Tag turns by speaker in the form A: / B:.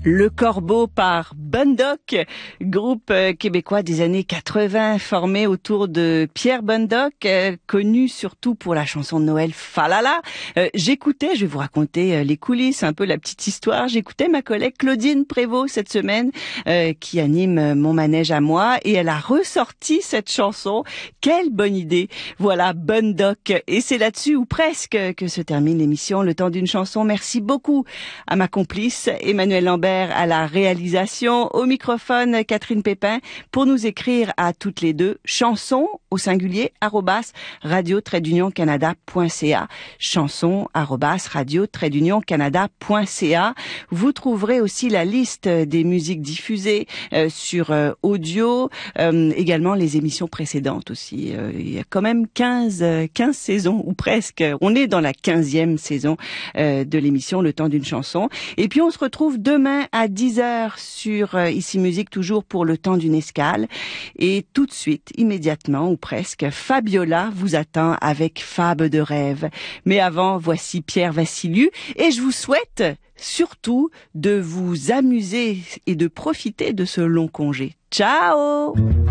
A: Le Corbeau par Bundock, groupe québécois des années 80 formé autour de Pierre Bundock, connu surtout pour la chanson de Noël Falala. J'écoutais, je vais vous raconter les coulisses, un peu la petite histoire, j'écoutais ma collègue Claudine Prévost cette semaine qui anime Mon Manège à moi et elle a ressorti cette chanson. Quelle bonne idée. Voilà, Bundock. Et c'est là-dessus ou presque que se termine l'émission Le Temps d'une chanson. Merci beaucoup à ma complice Emmanuel Lambert à la réalisation, au microphone Catherine Pépin, pour nous écrire à toutes les deux chansons au singulier @radio-canada.ca, chansons @radio-canada.ca. Vous trouverez aussi la liste des musiques diffusées sur audio, également les émissions précédentes aussi. Il y a quand même 15 saisons ou presque. On est dans la 15e saison de l'émission Le Temps d'une chanson. Et puis on se retrouve demain à 10h sur Ici Musique, toujours pour Le Temps d'une escale. Et tout de suite, immédiatement ou presque, Fabiola vous attend avec Fable de rêve. Mais avant, voici Pierre Vassiliou et je vous souhaite surtout de vous amuser et de profiter de ce long congé. Ciao!